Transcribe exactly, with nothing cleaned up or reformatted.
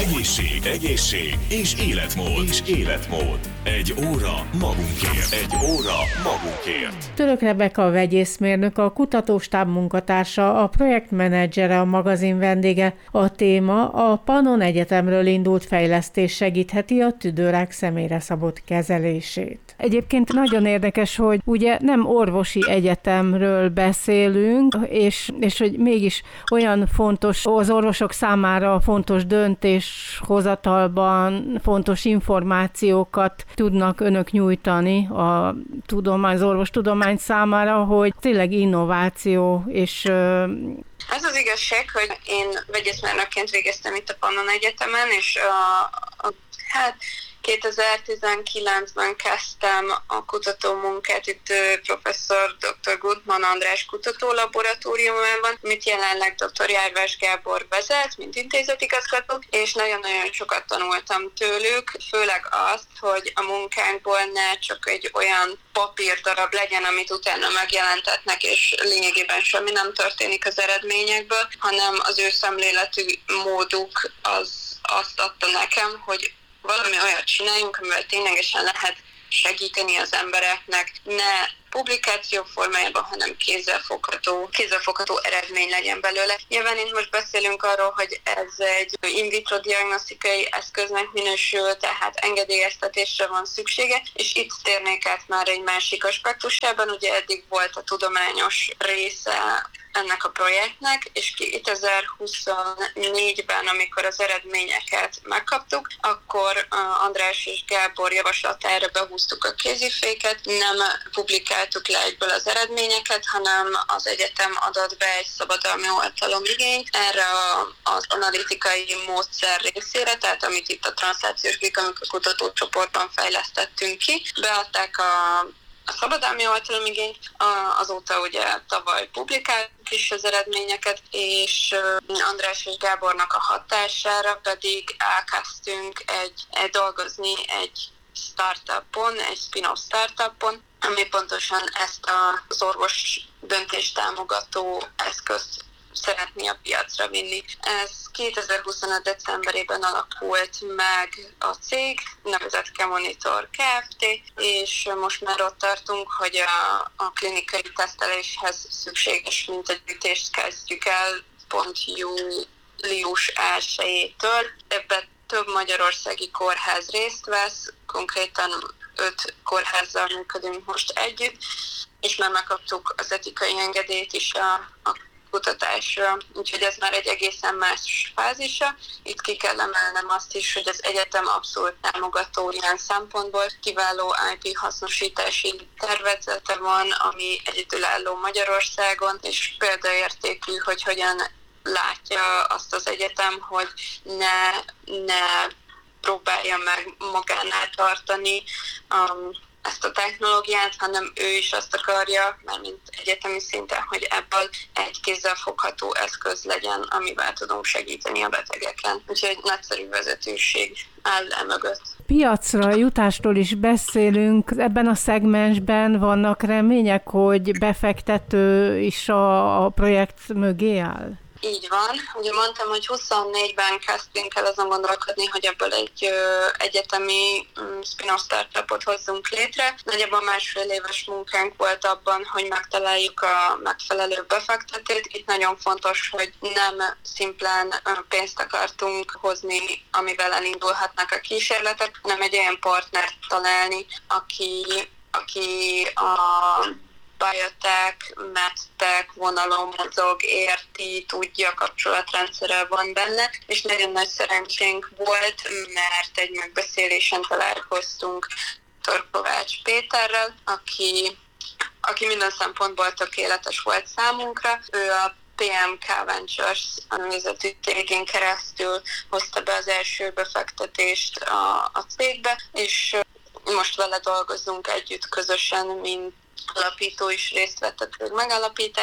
Egészség, egészség és életmód. És életmód. Egy óra magunkért. Egy óra magunkért. Török Rebeka vegyészmérnök, a kutatóstáb munkatársa, a projektmenedzsere, a magazin vendége. A téma: a Pannon Egyetemről indult fejlesztés segítheti a tüdőrák személyre szabott kezelését. Egyébként nagyon érdekes, hogy ugye nem orvosi egyetemről beszélünk, és, és hogy mégis olyan fontos, az orvosok számára fontos döntéshozatalban fontos információkat tudnak önök nyújtani a tudomány, az orvostudomány számára, hogy tényleg innováció és... Ez az igazság, hogy én vegyészmérnökként végeztem itt a Pannon Egyetemen, és a, a, hát kétezer-tizenkilencben kezdtem a kutatómunkát itt professzor dr. Gutmann András kutatólaboratóriumában, amit jelenleg dr. Járvás Gábor vezet, mint intézetigazgató, és nagyon-nagyon sokat tanultam tőlük, főleg azt, hogy a munkánkból ne csak egy olyan papírdarab legyen, amit utána megjelentetnek, és lényegében semmi nem történik az eredményekből, hanem az ő szemléletű móduk az azt adta nekem, hogy valami olyat csináljunk, amivel ténylegesen lehet segíteni az embereknek, ne publikáció formájában, hanem kézzelfogható, kézzelfogható eredmény legyen belőle. Nyilván itt most beszélünk arról, hogy ez egy in vitro diagnosztikai eszköznek minősül, tehát engedélyeztetésre van szüksége, és itt térnék át már egy másik aspektusában, ugye eddig volt a tudományos része ennek a projektnek, és kétezer-huszonnégyben, amikor az eredményeket megkaptuk, akkor András és Gábor javaslatára behúztuk a kéziféket, nem publikáltuk le egyből az eredményeket, hanem az egyetem adott be egy szabadalmi oltalomigényt erre az analitikai módszer részére, tehát amit itt a transzlációs glikemika kutatócsoportban fejlesztettünk ki, beadták a A szabadalmi oltalomigényt, azóta ugye tavaly publikáltuk is az eredményeket, és András és Gábornak a hatására pedig elkezdtünk egy, egy dolgozni egy startupon, egy spin-off startupon, ami pontosan ezt az orvos döntéstámogató eszközt szeretné a piacra vinni. Ez kétezer-huszonöt decemberében alakult meg a cég, nevezett Chemonitor Kft., és most már ott tartunk, hogy a, a klinikai teszteléshez szükséges mintagyűjtést kezdjük el pont július elsejétől. Ebben több magyarországi kórház részt vesz, konkrétan öt kórházzal működünk most együtt, és már megkaptuk az etikai engedélyt is a, a kutatásra, úgyhogy ez már egy egészen más fázisa. Itt ki kell emelnem azt is, hogy az egyetem abszolút támogató ilyen szempontból. Kiváló i pé hasznosítási tervezete van, ami egyedülálló Magyarországon, és példaértékű, hogy hogyan látja azt az egyetem, hogy ne, ne próbálja meg magánál tartani um, ezt a technológiát, hanem ő is azt akarja, mármint egyetemi szinten, hogy ebből egy kézzel fogható eszköz legyen, amivel tudunk segíteni a betegeken. Úgyhogy nagyszerű vezetőség áll emögött. Piacra jutástól is beszélünk. Ebben a szegmensben vannak remények, hogy befektető is a, a projekt mögé áll? Így van. Ugye mondtam, hogy huszonnégyben kezdtünk el azon gondolkodni, hogy ebből egy ö, egyetemi um, spin-off startupot hozzunk létre. Nagyjából másfél éves munkánk volt abban, hogy megtaláljuk a megfelelő befektetőt. Itt nagyon fontos, hogy nem szimplán ö, pénzt akartunk hozni, amivel elindulhatnak a kísérletek, hanem egy olyan partnert találni, aki, aki a biotech, medtech vonalon mozog, érti, tudja, kapcsolatrendszerrel van benne, és nagyon nagy szerencsénk volt, mert egy megbeszélésen találkoztunk dr. Kovács Péterrel, aki, aki minden szempontból tökéletes volt számunkra. Ő a pé em ká Ventures önvezető cégén keresztül hozta be az első befektetést a, a cégbe, és most vele dolgozunk együtt közösen, mint alapító is részt vett a cég megalapításában.